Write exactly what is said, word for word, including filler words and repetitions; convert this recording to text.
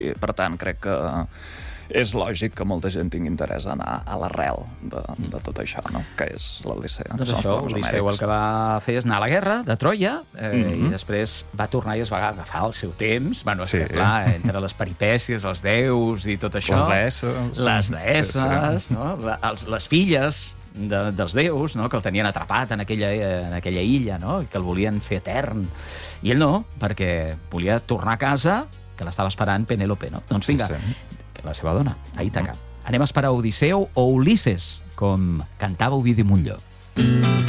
I, per tant, crec que és lògic que molta gent tingui interès a anar a l'arrel de, de tot això, no? Que és l'Odissea. Doncs això, Odisseu el que va fer és anar a la guerra de Troia eh, mm-hmm. i després va tornar i es va agafar el seu temps. Bueno, és sí. que, clar, entre les peripècies, els déus i tot això... Les deesses. Les deesses, sí, sí. No? Les, les filles de, dels déus, no? Que el tenien atrapat en aquella, en aquella illa, no? I que el volien fer etern. I ell no, perquè volia tornar a casa, que l'estava esperant Penèlope, no? Doncs vinga, sí, sí. La seva dona, a Ítaca. Anem a esperar Odisseu o Ulisses, com cantava Ovidi Montllor.